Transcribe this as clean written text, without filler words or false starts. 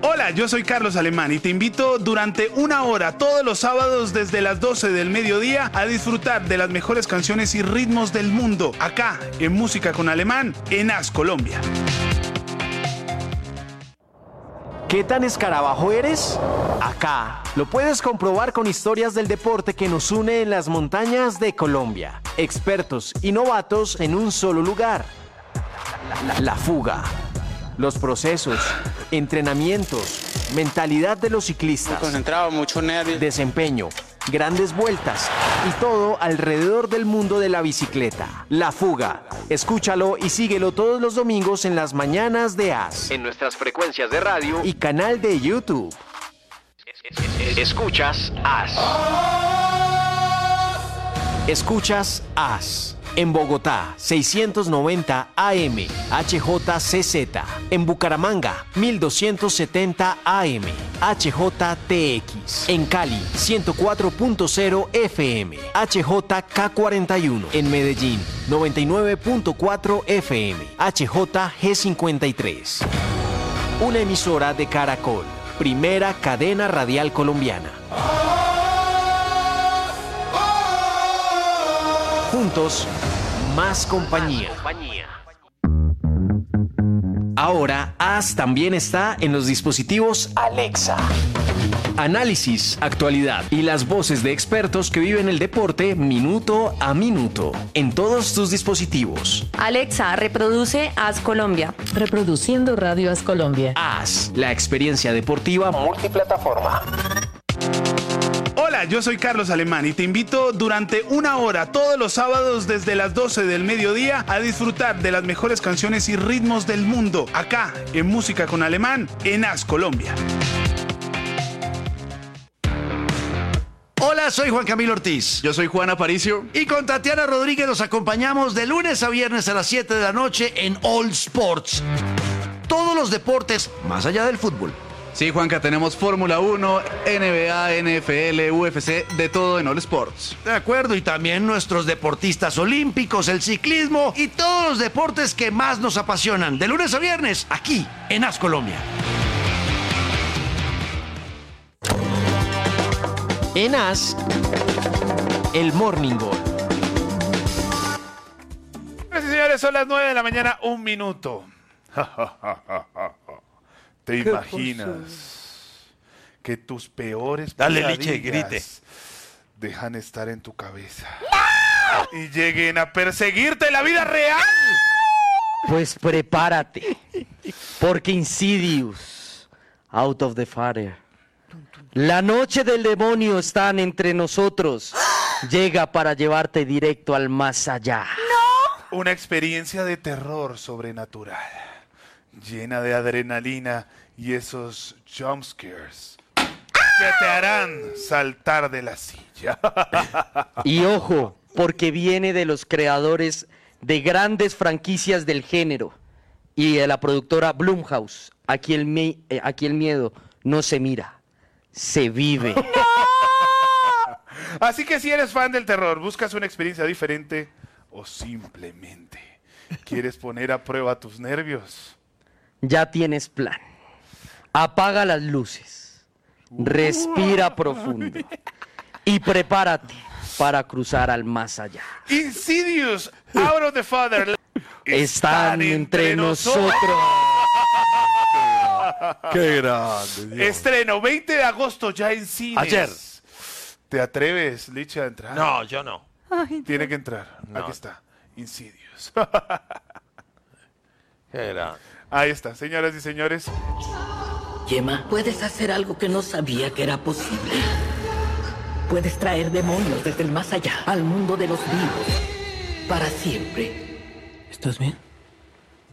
Hola, yo soy Carlos Alemán y te invito durante una hora todos los sábados desde las 12 del mediodía a disfrutar de las mejores canciones y ritmos del mundo, acá en Música con Alemán, en AS Colombia. ¿Qué tan escarabajo eres? Acá. Lo puedes comprobar con historias del deporte que nos une en las montañas de Colombia. Expertos y novatos en un solo lugar. La fuga. Los procesos, entrenamientos, mentalidad de los ciclistas. Muy concentrado, mucho nervio. Desempeño, grandes vueltas y todo alrededor del mundo de la bicicleta. La fuga. Escúchalo y síguelo todos los domingos en las mañanas de AS. En nuestras frecuencias de radio y canal de YouTube. Escuchas AS. Escuchas AS. En Bogotá, 690 AM, HJCZ. En Bucaramanga, 1270 AM, HJTX. En Cali, 104.0 FM, HJK41. En Medellín, 99.4 FM, HJG53. Una emisora de Caracol, primera cadena radial colombiana. Juntos, más compañía. Ahora, AS también está en los dispositivos Alexa. Análisis, actualidad y las voces de expertos que viven el deporte minuto a minuto en todos tus dispositivos. Alexa, reproduce AS Colombia. Reproduciendo Radio AS Colombia. AS, la experiencia deportiva multiplataforma. Hola, yo soy Carlos Alemán y te invito durante una hora todos los sábados desde las 12 del mediodía a disfrutar de las mejores canciones y ritmos del mundo, acá en Música con Alemán, en AS Colombia. Hola, soy Juan Camilo Ortiz. Yo soy Juan Aparicio. Y con Tatiana Rodríguez nos acompañamos de lunes a viernes a las 7 de la noche en All Sports. Todos los deportes más allá del fútbol. Sí, Juanca, tenemos Fórmula 1, NBA, NFL, UFC, de todo en All Sports. De acuerdo, y también nuestros deportistas olímpicos, el ciclismo y todos los deportes que más nos apasionan. De lunes a viernes, aquí en AS Colombia. En AS, el Morning Ball. Gracias, señores, son las 9 de la mañana, 1 minuto. ¿Te imaginas que tus peores pesadillas dejan estar en tu cabeza y lleguen a perseguirte en la vida real? Pues prepárate, porque Insidious, Out of the Fire, la noche del demonio están entre nosotros, llega para llevarte directo al más allá. ¡No! Una experiencia de terror sobrenatural, llena de adrenalina y esos jumpscares que te harán saltar de la silla. Y ojo, porque viene de los creadores de grandes franquicias del género y de la productora Blumhouse. Aquí el miedo no se mira, se vive. Así que si eres fan del terror, buscas una experiencia diferente o simplemente quieres poner a prueba tus nervios, ya tienes plan. Apaga las luces, respira profundo y prepárate para cruzar al más allá. Insidious, Out of the Father están entre nosotros. ¡Qué grande! Dios. Estreno 20 de agosto ya en cines. Ayer. ¿Te atreves, Licha, a entrar? No, yo no. Tiene que entrar. No. Aquí está. Insidious. ¡Qué grande! Ahí está, señoras y señores. Gemma, puedes hacer algo que no sabía que era posible. Puedes traer demonios desde el más allá al mundo de los vivos para siempre. ¿Estás bien?